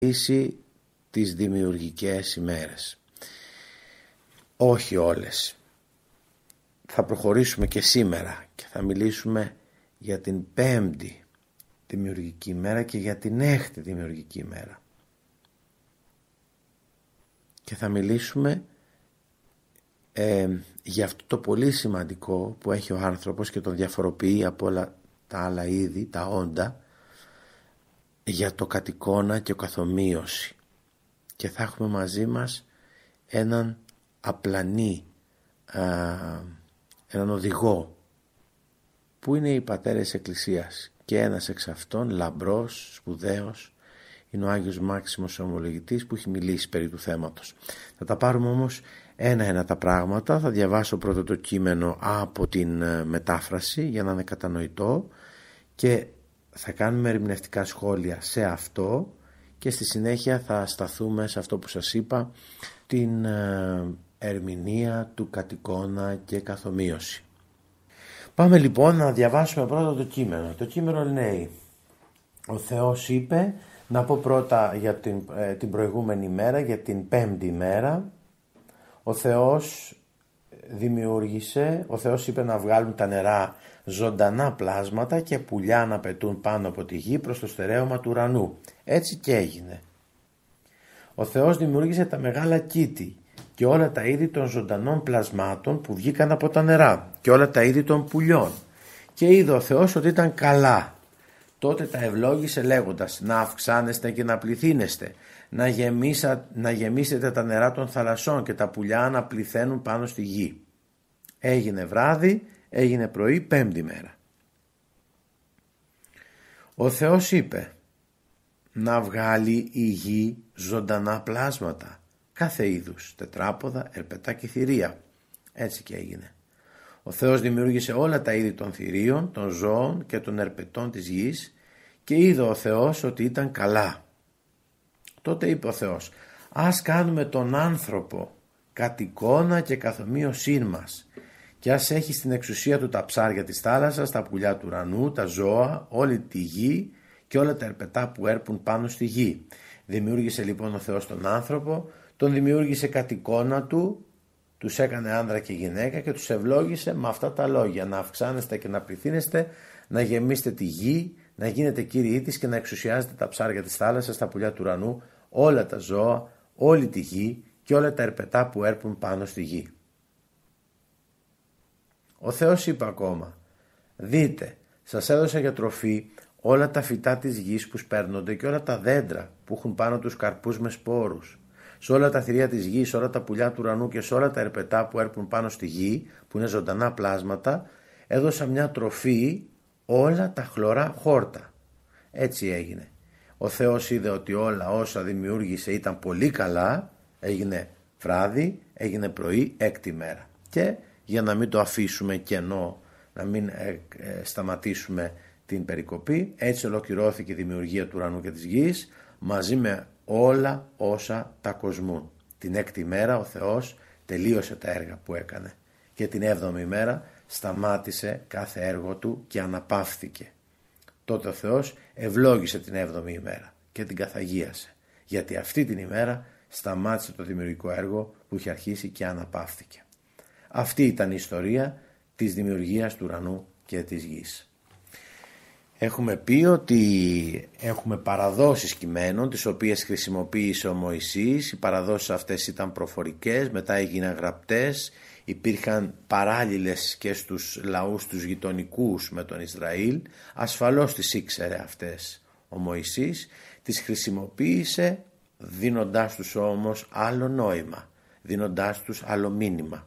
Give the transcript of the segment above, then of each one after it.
τις δημιουργικές ημέρες. Όχι όλες. Θα προχωρήσουμε και σήμερα και θα μιλήσουμε για την 5η δημιουργική ημέρα και για την 6η δημιουργική ημέρα. Και θα μιλήσουμε για αυτό το πολύ σημαντικό που έχει ο άνθρωπος και τον διαφοροποιεί από όλα τα άλλα είδη, τα όντα, για το κατ' και ο καθομοίωση. Και θα έχουμε μαζί μας έναν απλανή, έναν οδηγό που είναι οι πατέρες της Εκκλησίας, και ένας εξ αυτών, λαμπρός, σπουδαίος, είναι ο Άγιος Μάξιμος ο Ομολογητής, που έχει μιλήσει περί του θέματος. Θα τα πάρουμε όμως ένα-ένα τα πράγματα. Θα διαβάσω πρώτα το κείμενο από την μετάφραση για να είναι κατανοητό και θα κάνουμε ερμηνευτικά σχόλια σε αυτό και στη συνέχεια θα σταθούμε σε αυτό που σας είπα, την ερμηνεία του κατ' και καθομοίωση. Πάμε λοιπόν να διαβάσουμε πρώτα το κείμενο. Το κείμενο λέει: ο Θεός είπε, να πω πρώτα για την προηγούμενη μέρα, για την 5η μέρα. Ο Θεός δημιούργησε, ο Θεός είπε να βγάλουν τα νερά ζωντανά πλάσματα και πουλιά να πετούν πάνω από τη γη προς το στερέωμα του ουρανού. Έτσι και έγινε. Ο Θεός δημιούργησε τα μεγάλα κήτη και όλα τα είδη των ζωντανών πλασμάτων που βγήκαν από τα νερά και όλα τα είδη των πουλιών. Και είδε ο Θεός ότι ήταν καλά. Τότε τα ευλόγησε λέγοντας: να αυξάνεστε και να πληθύνεστε, να γεμίσετε τα νερά των θαλασσών και τα πουλιά να πληθαίνουν πάνω στη γη. Έγινε βράδυ, έγινε πρωί, 5η μέρα. Ο Θεός είπε να βγάλει η γη ζωντανά πλάσματα, κάθε είδους, τετράποδα, ερπετά και θηρία. Έτσι και έγινε. Ο Θεός δημιούργησε όλα τα είδη των θηρίων, των ζώων και των ερπετών της γης και είδε ο Θεός ότι ήταν καλά. Τότε είπε ο Θεός: ας κάνουμε τον άνθρωπο κατ' εικόνα και καθομοίωσήν μας και ας έχει στην εξουσία του τα ψάρια της θάλασσας, τα πουλιά του ουρανού, τα ζώα, όλη τη γη και όλα τα ερπετά που έρπουν πάνω στη γη. Δημιούργησε λοιπόν ο Θεός τον άνθρωπο, τον δημιούργησε κατ' εικόνα του, τους έκανε άνδρα και γυναίκα και τους ευλόγησε με αυτά τα λόγια: να αυξάνεστε και να πληθύνεστε, να γεμίσετε τη γη, να γίνετε κύριοι της και να εξουσιάζετε τα ψάρια της θάλασσας, τα πουλιά του ουρανού, όλα τα ζώα, όλη τη γη και όλα τα ερπετά που έρπουν πάνω στη γη. Ο Θεός είπε ακόμα: δείτε, σας έδωσα για τροφή όλα τα φυτά της γης που σπέρνονται και όλα τα δέντρα που έχουν πάνω τους καρπούς με σπόρους. Σε όλα τα θηρία της γης, σε όλα τα πουλιά του ουρανού και σε όλα τα ερπετά που έρπουν πάνω στη γη, που είναι ζωντανά πλάσματα, έδωσα μια τροφή, όλα τα χλωρά χόρτα. Έτσι έγινε. Ο Θεός είδε ότι όλα όσα δημιούργησε ήταν πολύ καλά, έγινε βράδυ, έγινε πρωί, 6η μέρα. Και για να μην το αφήσουμε κενό, να μην σταματήσουμε την περικοπή, έτσι ολοκληρώθηκε η δημιουργία του ουρανού και της γης μαζί με όλα όσα τα κοσμούν. Την 6η μέρα ο Θεός τελείωσε τα έργα που έκανε και την 7η μέρα σταμάτησε κάθε έργο του και αναπαύθηκε. Τότε ο Θεός ευλόγησε την 7η ημέρα και την καθαγίασε, γιατί αυτή την ημέρα σταμάτησε το δημιουργικό έργο που είχε αρχίσει και αναπαύθηκε. Αυτή ήταν η ιστορία της δημιουργίας του ουρανού και της γης. Έχουμε πει ότι έχουμε παραδόσεις κειμένων τις οποίες χρησιμοποίησε ο Μωυσής. Οι παραδόσεις αυτές ήταν προφορικές, μετά έγιναν γραπτές, υπήρχαν παράλληλες και στους λαούς τους γειτονικούς με τον Ισραήλ. Ασφαλώς τις ήξερε αυτές ο Μωυσής, τις χρησιμοποίησε δίνοντάς τους όμως άλλο νόημα, δίνοντάς τους άλλο μήνυμα.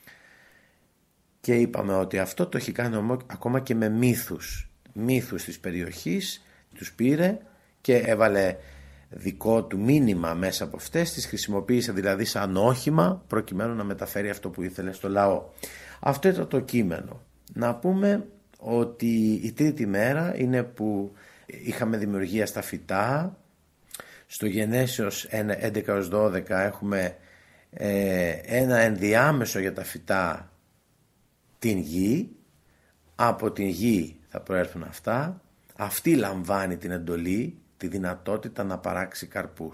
Και είπαμε ότι αυτό το έχει κάνει ακόμα και με μύθους της περιοχής, τους πήρε και έβαλε δικό του μήνυμα μέσα από αυτές, τις χρησιμοποίησε δηλαδή σαν όχημα προκειμένου να μεταφέρει αυτό που ήθελε στο λαό. Αυτό ήταν το κείμενο. Να πούμε ότι η τρίτη μέρα είναι που είχαμε δημιουργία στα φυτά. Στο Γενέσεως 11-12 έχουμε ένα ενδιάμεσο για τα φυτά, την γη. Από την γη θα προέρθουν αυτά. Αυτή λαμβάνει την εντολή τη δυνατότητα να παράξει καρπούς.